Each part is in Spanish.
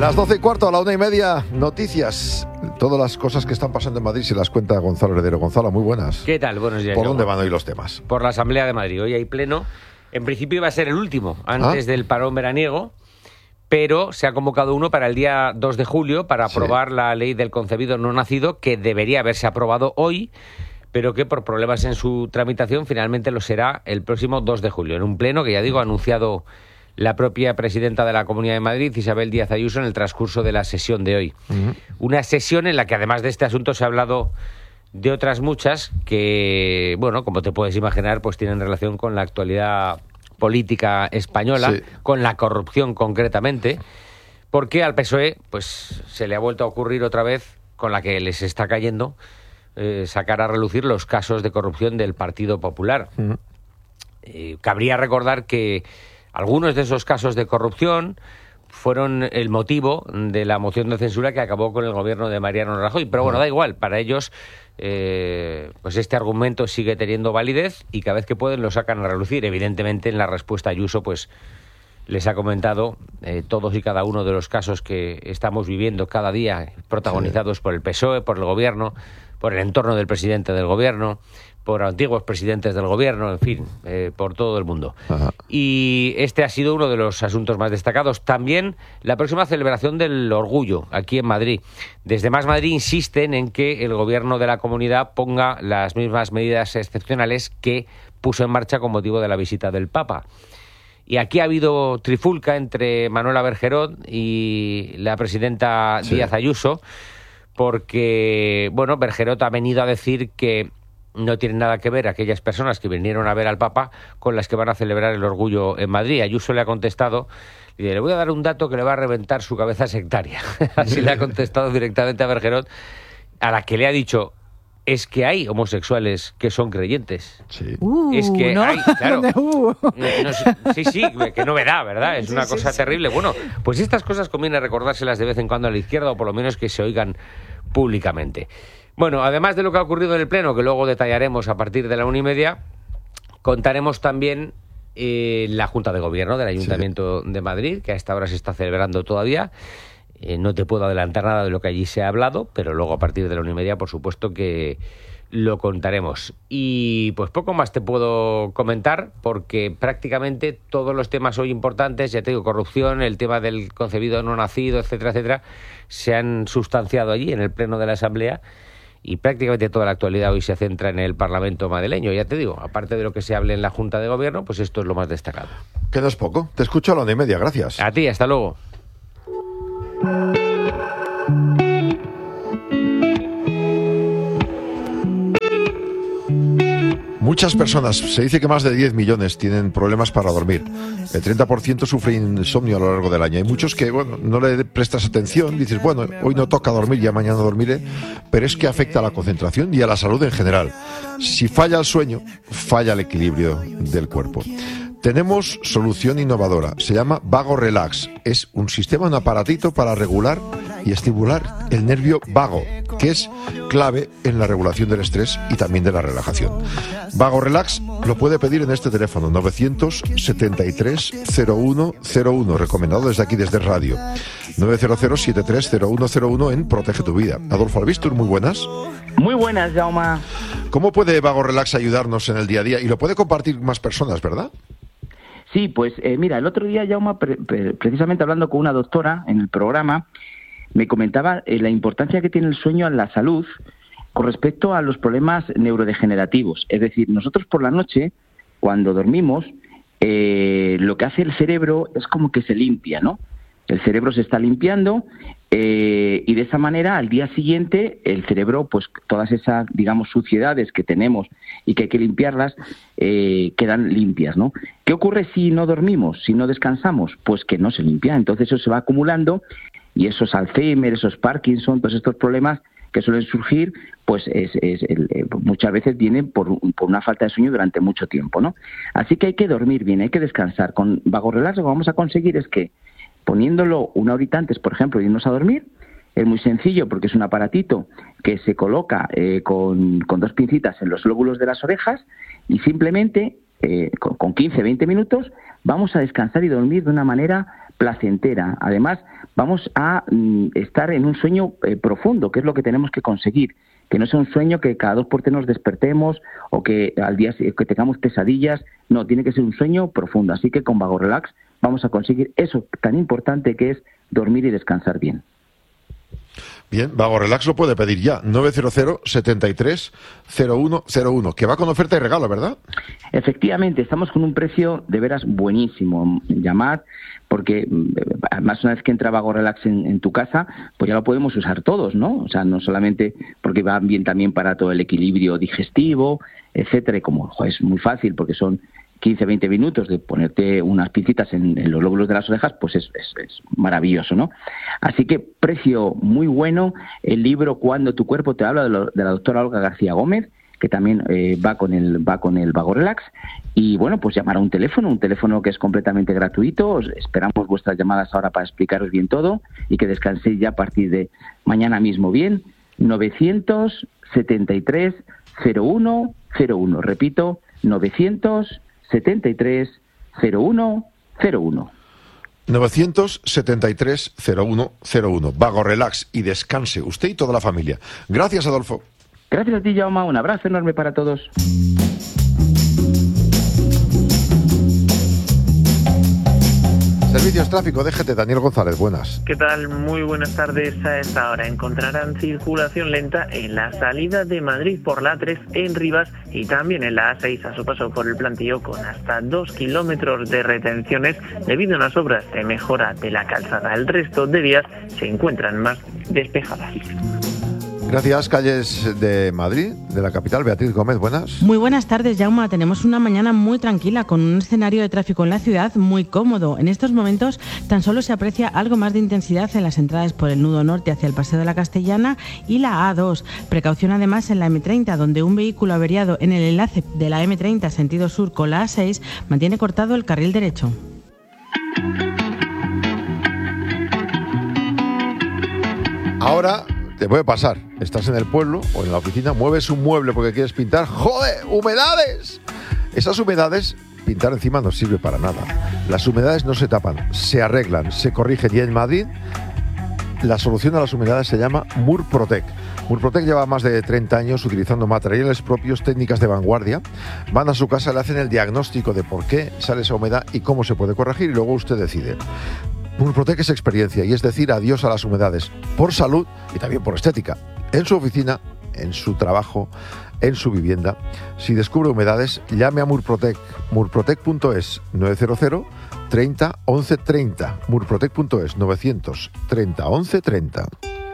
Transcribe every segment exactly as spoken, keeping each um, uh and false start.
Las doce y cuarto, a la una y media, noticias. Todas las cosas que están pasando en Madrid se las cuenta Gonzalo Heredero. Gonzalo, muy buenas. ¿Qué tal? Buenos días. ¿Por dónde Jaume. van hoy los temas? Por la Asamblea de Madrid. Hoy hay pleno. En principio iba a ser el último, antes ¿Ah? del parón veraniego, pero se ha convocado uno para el día dos de julio para aprobar sí. la ley del concebido no nacido, que debería haberse aprobado hoy, pero que por problemas en su tramitación finalmente lo será el próximo dos de julio, en un pleno que, ya digo, ha anunciado la propia presidenta de la Comunidad de Madrid, Isabel Díaz Ayuso, en el transcurso de la sesión de hoy. Uh-huh. Una sesión en la que, además de este asunto, se ha hablado de otras muchas que, bueno, como te puedes imaginar, pues tienen relación con la actualidad política española, sí. con la corrupción concretamente, porque al P S O E pues se le ha vuelto a ocurrir otra vez, con la que les está cayendo, eh, sacar a relucir los casos de corrupción del Partido Popular. Uh-huh. Eh, cabría recordar que algunos de esos casos de corrupción fueron el motivo de la moción de censura que acabó con el gobierno de Mariano Rajoy. Pero bueno, da igual, para ellos eh, pues este argumento sigue teniendo validez y cada vez que pueden lo sacan a relucir. Evidentemente, en la respuesta Ayuso pues les ha comentado eh, todos y cada uno de los casos que estamos viviendo cada día, protagonizados sí. por el P S O E, por el gobierno, por el entorno del presidente del gobierno, por antiguos presidentes del gobierno, en fin, eh, por todo el mundo. Ajá. Y este ha sido uno de los asuntos más destacados. También la próxima celebración del orgullo, aquí en Madrid. Desde Más Madrid insisten en que el gobierno de la comunidad ponga las mismas medidas excepcionales que puso en marcha con motivo de la visita del Papa. Y aquí ha habido trifulca entre Manuela Bergerot y la presidenta sí. Díaz Ayuso, porque, bueno, Bergerot ha venido a decir que no tienen nada que ver aquellas personas que vinieron a ver al Papa con las que van a celebrar el orgullo en Madrid. Ayuso le ha contestado, y le voy a dar un dato que le va a reventar su cabeza sectaria. Así le ha contestado directamente a Bergerot, a la que le ha dicho, es que hay homosexuales que son creyentes. Sí. Uh, es que ¿no? hay, claro. Uh. No, no, sí, sí, qué novedad, ¿verdad? Es sí, una cosa sí, terrible. Sí. Bueno, pues estas cosas conviene recordárselas de vez en cuando a la izquierda, o por lo menos que se oigan públicamente. Bueno, además de lo que ha ocurrido en el Pleno, que luego detallaremos a partir de la una y media, contaremos también eh, la Junta de Gobierno del Ayuntamiento sí. de Madrid, que a esta hora se está celebrando todavía. Eh, no te puedo adelantar nada de lo que allí se ha hablado, pero luego a partir de la una y media, por supuesto que lo contaremos. Y pues poco más te puedo comentar, porque prácticamente todos los temas hoy importantes, ya te digo, corrupción, el tema del concebido no nacido, etcétera, etcétera, se han sustanciado allí en el Pleno de la Asamblea. Y prácticamente toda la actualidad hoy se centra en el Parlamento madrileño. Ya te digo, aparte de lo que se hable en la Junta de Gobierno, pues esto es lo más destacado. Que no es poco. Te escucho a la una y media. Gracias. A ti, hasta luego. Muchas personas, se dice que más de diez millones tienen problemas para dormir. El treinta por ciento sufre insomnio a lo largo del año. Hay muchos que, bueno, no le prestas atención, dices, bueno, hoy no toca dormir, ya mañana dormiré, pero es que afecta a la concentración y a la salud en general. Si falla el sueño, falla el equilibrio del cuerpo. Tenemos solución innovadora, se llama Vago Relax. Es un sistema, un aparatito para regular y estimular el nervio vago, que es clave en la regulación del estrés y también de la relajación. Vago Relax lo puede pedir en este teléfono, novecientos setenta y tres cero uno cero uno, recomendado desde aquí, desde radio. nueve cero cero setenta y tres cero uno cero uno en Protege tu Vida. Adolfo Albistur, muy buenas. Muy buenas, Jaume. ¿Cómo puede Vago Relax ayudarnos en el día a día? Y lo puede compartir más personas, ¿verdad? Sí, pues eh, mira, el otro día, Jaume, pre- pre- precisamente hablando con una doctora en el programa, me comentaba eh, la importancia que tiene el sueño en la salud con respecto a los problemas neurodegenerativos. Es decir, nosotros por la noche, cuando dormimos, eh, lo que hace el cerebro es como que se limpia, ¿no? El cerebro se está limpiando eh, y de esa manera al día siguiente el cerebro, pues todas esas, digamos, suciedades que tenemos y que hay que limpiarlas, eh, quedan limpias, ¿no? ¿Qué ocurre si no dormimos, si no descansamos? Pues que no se limpia, entonces eso se va acumulando y esos Alzheimer, esos Parkinson, todos estos problemas que suelen surgir, pues es, es el, eh, muchas veces vienen por, por una falta de sueño durante mucho tiempo, ¿no? Así que hay que dormir bien, hay que descansar. Con Vago Relax lo que vamos a conseguir es que, poniéndolo una horita antes, por ejemplo, de irnos a dormir, es muy sencillo porque es un aparatito que se coloca eh, con, con dos pincitas en los lóbulos de las orejas y simplemente eh, con, con quince, veinte minutos vamos a descansar y dormir de una manera placentera. Además, vamos a mm, estar en un sueño eh, profundo, que es lo que tenemos que conseguir. Que no sea un sueño que cada dos por tres nos despertemos o que al día que tengamos pesadillas. No, tiene que ser un sueño profundo. Así que con Vago Relax vamos a conseguir eso tan importante que es dormir y descansar bien. Bien, Vago Relax lo puede pedir ya, nueve cero cero, setenta y tres, cero uno cero uno, que va con oferta y regalo, ¿verdad? Efectivamente, estamos con un precio de veras buenísimo. Llamad, porque además una vez que entra Vago Relax en, en tu casa, pues ya lo podemos usar todos, ¿no? O sea, no solamente porque va bien también para todo el equilibrio digestivo, etcétera, y como joder, es muy fácil porque son quince a veinte minutos de ponerte unas pincitas en, en los lóbulos de las orejas, pues es, es, es maravilloso, ¿no? Así que precio muy bueno. El libro Cuando tu cuerpo te habla, de, lo, de la doctora Olga García Gómez, que también eh, va con el va con el Vago Relax. Y bueno, pues llamar a un teléfono, un teléfono que es completamente gratuito. Os esperamos vuestras llamadas ahora para explicaros bien todo y que descanséis ya a partir de mañana mismo bien. novecientos setenta y tres, cero uno cero uno. Repito, novecientos setenta y tres, cero uno cero uno. novecientos setenta y tres, cero uno cero uno. Vago Relax y descanse usted y toda la familia. Gracias, Adolfo. Gracias a ti, Jaume. Un abrazo enorme para todos. Servicios Tráfico, D G T, Daniel González, buenas. ¿Qué tal? Muy buenas tardes. A esta hora encontrarán circulación lenta en la salida de Madrid por la A tres en Rivas y también en la A seis a su paso por el Plantío, con hasta dos kilómetros de retenciones debido a unas obras de mejora de la calzada. El resto de vías se encuentran más despejadas. Gracias. Calles de Madrid, de la capital. Beatriz Gómez, buenas. Muy buenas tardes, Jaume. Tenemos una mañana muy tranquila, con un escenario de tráfico en la ciudad muy cómodo. En estos momentos tan solo se aprecia algo más de intensidad en las entradas por el nudo norte hacia el Paseo de la Castellana y la A dos. Precaución además en la eme treinta, donde un vehículo averiado en el enlace de la eme treinta sentido sur con la A seis mantiene cortado el carril derecho. Ahora te puede pasar, estás en el pueblo o en la oficina, mueves un mueble porque quieres pintar. ¡Joder! ¡Humedades! Esas humedades, pintar encima no sirve para nada. Las humedades no se tapan, se arreglan, se corrigen. Y en Madrid, la solución a las humedades se llama Murprotec. Murprotec lleva más de treinta años utilizando materiales propios, técnicas de vanguardia. Van a su casa, le hacen el diagnóstico de por qué sale esa humedad y cómo se puede corregir, y luego usted decide. Murprotec es experiencia, y es decir adiós a las humedades, por salud y también por estética. En su oficina, en su trabajo, en su vivienda. Si descubre humedades, llame a Murprotec. Murprotec punto es, nueve cero cero, treinta, once treinta. Murprotec punto es, novecientos treinta, once treinta.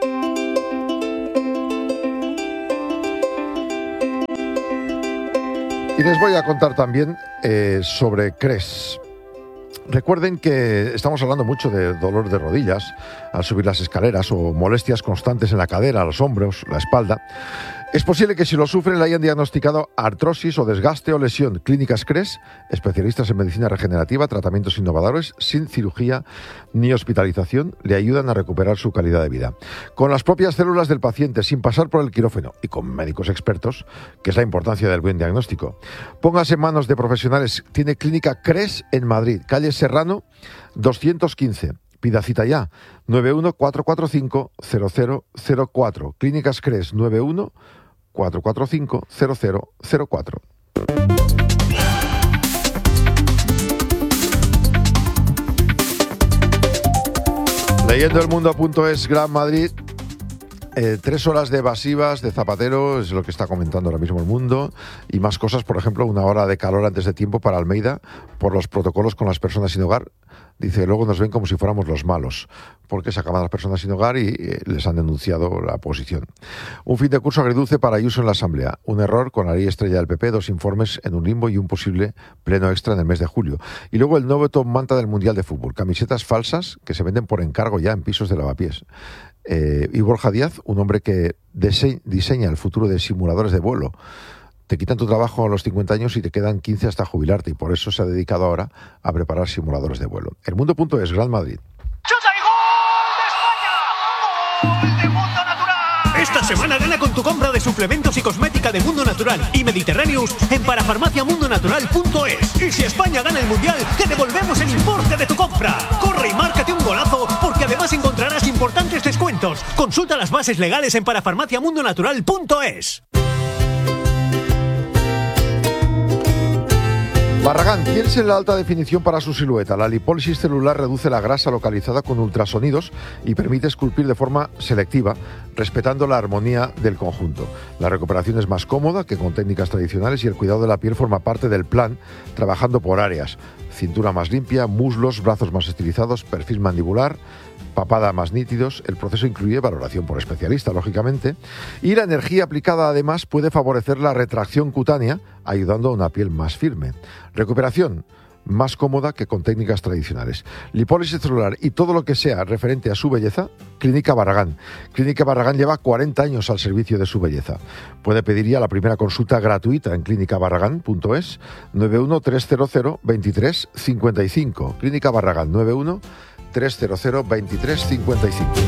Y les voy a contar también eh, sobre Cres. Recuerden que estamos hablando mucho de dolor de rodillas al subir las escaleras o molestias constantes en la cadera, los hombros, la espalda. Es posible que si lo sufren le hayan diagnosticado artrosis o desgaste o lesión. Clínicas Cres, especialistas en medicina regenerativa, tratamientos innovadores, sin cirugía ni hospitalización, le ayudan a recuperar su calidad de vida. Con las propias células del paciente, sin pasar por el quirófano y con médicos expertos, que es la importancia del buen diagnóstico. Póngase en manos de profesionales. Tiene Clínica Cres en Madrid, calle Serrano, doscientos quince. Pida cita ya, nueve uno cuatro cuatro cinco cero cero cero cuatro. Clínicas Cres, nueve uno cuatro cuatro cinco cero cero cero cuatro. Leyendo el mundo punto es, Gran Madrid. Eh, tres horas de evasivas de Zapatero es lo que está comentando ahora mismo el mundo, y más cosas, por ejemplo, una hora de calor antes de tiempo para Almeida por los protocolos con las personas sin hogar. Dice, luego nos ven como si fuéramos los malos, porque se acaban las personas sin hogar y eh, les han denunciado la oposición. Un fin de curso agridulce para Ayuso en la Asamblea. Un error con la ley estrella del P P, dos informes en un limbo y un posible pleno extra en el mes de julio. Y luego el nuevo top manta del Mundial de Fútbol. Camisetas falsas que se venden por encargo ya en pisos de lavapiés. Eh, y Borja Díaz, un hombre que dise- diseña el futuro de simuladores de vuelo. Te quitan tu trabajo a los cincuenta años y te quedan quince hasta jubilarte, y por eso se ha dedicado ahora a preparar simuladores de vuelo. El mundo punto es, Gran Madrid. ¡Chuta y gol de España! ¡Gol de Mundo Natural! Esta semana gana con tu compra de suplementos y cosmética de Mundo Natural y Mediterraneous en parafarmacia mundo natural punto es. Y si España gana el Mundial, te devolvemos el importe de tu compra. Corre y márcate un golazo, porque además encontrarás importantes descuentos. Consulta las bases legales en parafarmacia mundo natural punto es. Barragán, piense en la alta definición para su silueta. La lipólisis celular reduce la grasa localizada con ultrasonidos y permite esculpir de forma selectiva, respetando la armonía del conjunto. La recuperación es más cómoda que con técnicas tradicionales y el cuidado de la piel forma parte del plan, trabajando por áreas. Cintura más limpia, muslos, brazos más estilizados, perfil mandibular, papada más nítidos. El proceso incluye valoración por especialista, lógicamente, y la energía aplicada además puede favorecer la retracción cutánea, ayudando a una piel más firme. Recuperación más cómoda que con técnicas tradicionales. Lipólisis celular y todo lo que sea referente a su belleza, Clínica Barragán. Clínica Barragán lleva cuarenta años al servicio de su belleza. Puede pedir ya la primera consulta gratuita en clínica barragán punto es, nueve uno tres cero cero veintitrés cincuenta y cinco. Clínica Barragán, nueve uno tres cero cero veintitrés cincuenta y cinco.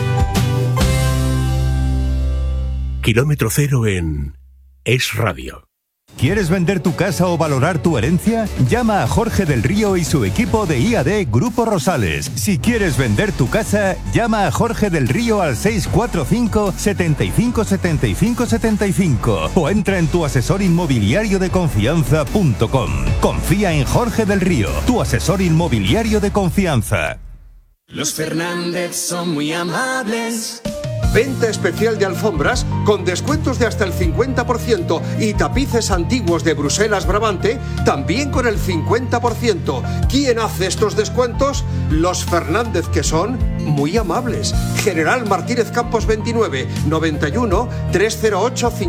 Kilómetro cero en Es Radio. ¿Quieres vender tu casa o valorar tu herencia? Llama a Jorge del Río y su equipo de I A D Grupo Rosales. Si quieres vender tu casa, llama a Jorge del Río al seis cuatro cinco, setenta y cinco, setenta y cinco, setenta y cinco o entra en tu asesor inmobiliario de confianza punto com. Confía en Jorge del Río, tu asesor inmobiliario de confianza. Los Fernández son muy amables. Venta especial de alfombras con descuentos de hasta el cincuenta por ciento y tapices antiguos de Bruselas Brabante también con el cincuenta por ciento. ¿Quién hace estos descuentos? Los Fernández, que son muy amables. General Martínez Campos veintinueve, noventa y uno, trescientos ocho, cincuenta.